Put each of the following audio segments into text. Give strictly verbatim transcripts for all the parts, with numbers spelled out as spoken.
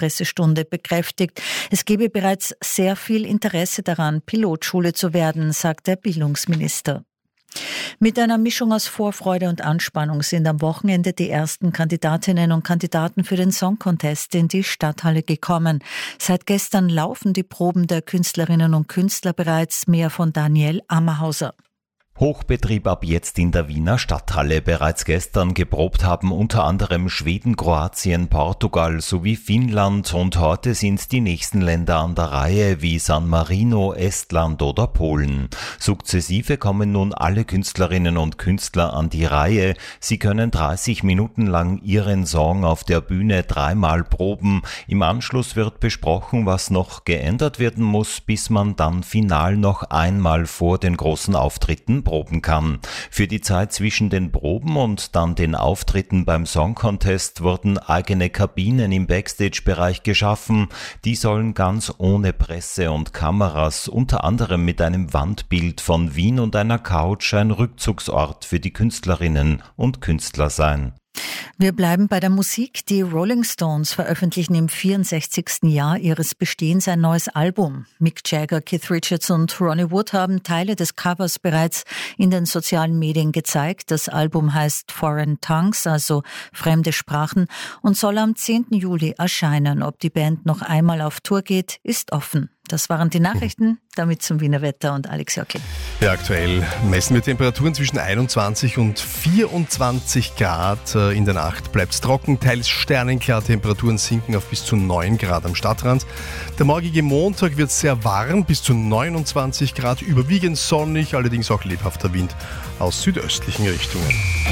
Pressestunde bekräftigt. Es gebe bereits sehr viel Interesse daran, Pilotschule zu werden, sagt der Bildungsminister. Mit einer Mischung aus Vorfreude und Anspannung sind am Wochenende die ersten Kandidatinnen und Kandidaten für den Song Contest in die Stadthalle gekommen. Seit gestern laufen die Proben der Künstlerinnen und Künstler bereits. Mehr von Daniel Ammerhauser. Hochbetrieb ab jetzt in der Wiener Stadthalle. Bereits gestern geprobt haben unter anderem Schweden, Kroatien, Portugal sowie Finnland und heute sind die nächsten Länder an der Reihe wie San Marino, Estland oder Polen. Sukzessive kommen nun alle Künstlerinnen und Künstler an die Reihe. Sie können dreißig Minuten lang ihren Song auf der Bühne dreimal proben. Im Anschluss wird besprochen, was noch geändert werden muss, bis man dann final noch einmal vor den großen Auftritten proben kann. Für die Zeit zwischen den Proben und dann den Auftritten beim Song Contest wurden eigene Kabinen im Backstage-Bereich geschaffen. Die sollen ganz ohne Presse und Kameras, unter anderem mit einem Wandbild von Wien und einer Couch, ein Rückzugsort für die Künstlerinnen und Künstler sein. Wir bleiben bei der Musik. Die Rolling Stones veröffentlichen im vierundsechzigsten Jahr ihres Bestehens ein neues Album. Mick Jagger, Keith Richards und Ronnie Wood haben Teile des Covers bereits in den sozialen Medien gezeigt. Das Album heißt Foreign Tongues, also fremde Sprachen, und soll am zehnten Juli erscheinen. Ob die Band noch einmal auf Tour geht, ist offen. Das waren die Nachrichten, damit zum Wiener Wetter und Alex Jockl. Ja, aktuell messen wir Temperaturen zwischen einundzwanzig und vierundzwanzig Grad. In der Nacht bleibt es trocken, teils sternenklar, Temperaturen sinken auf bis zu neun Grad am Stadtrand. Der morgige Montag wird sehr warm, bis zu neunundzwanzig Grad, überwiegend sonnig, allerdings auch lebhafter Wind aus südöstlichen Richtungen.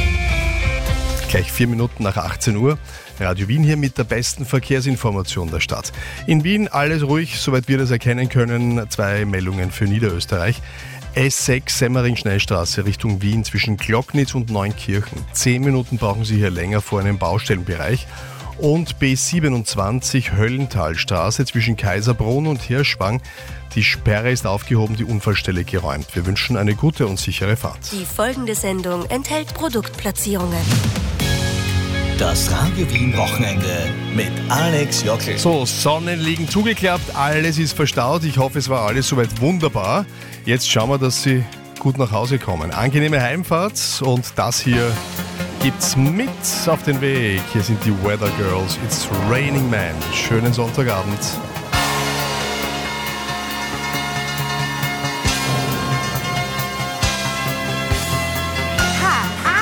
Gleich vier Minuten nach achtzehn Uhr. Radio Wien hier mit der besten Verkehrsinformation der Stadt. In Wien alles ruhig, soweit wir das erkennen können. Zwei Meldungen für Niederösterreich. S sechs Semmering-Schnellstraße Richtung Wien zwischen Glocknitz und Neunkirchen. Zehn Minuten brauchen Sie hier länger vor einem Baustellenbereich. Und B siebenundzwanzig Höllentalstraße zwischen Kaiserbrunn und Hirschwang. Die Sperre ist aufgehoben, die Unfallstelle geräumt. Wir wünschen eine gute und sichere Fahrt. Die folgende Sendung enthält Produktplatzierungen. Das Radio Wien Wochenende mit Alex Jockl. So, Sonnen liegen zugeklappt, alles ist verstaut. Ich hoffe, es war alles soweit wunderbar. Jetzt schauen wir, dass Sie gut nach Hause kommen. Angenehme Heimfahrt und das hier gibt's mit auf den Weg. Hier sind die Weather Girls. It's Raining Man. Schönen Sonntagabend.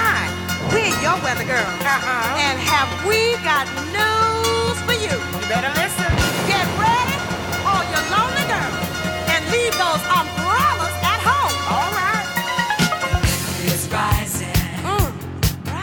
Weather girl. Uh-huh. And have we got news for you? You better